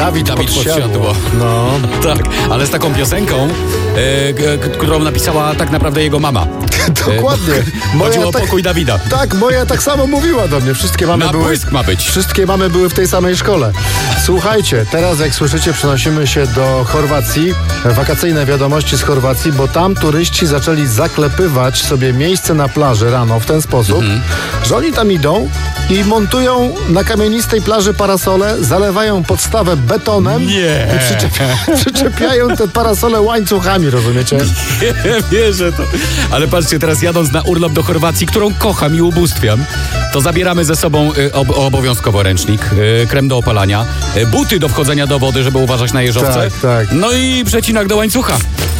Dawid Podsiadło. No. Tak, ale z taką piosenką, którą napisała tak naprawdę jego mama. Dokładnie. Chodziło o pokój Dawida. Tak, moja tak samo mówiła do mnie. Wszystkie mamy były w tej samej szkole. Słuchajcie, teraz jak słyszycie, przenosimy się do Chorwacji. Wakacyjne wiadomości z Chorwacji, bo tam turyści zaczęli zaklepywać sobie miejsce na plaży rano w ten sposób, że oni tam idą i montują na kamienistej plaży parasole, zalewają podstawę betonem i przyczepiają te parasole łańcuchami, rozumiecie? Nie wierzę to. Ale patrzcie, teraz jadąc na urlop do Chorwacji, którą kocham i ubóstwiam, to zabieramy ze sobą obowiązkowo ręcznik, krem do opalania, buty do wchodzenia do wody, żeby uważać na jeżowce. Tak. No i przecinak do łańcucha.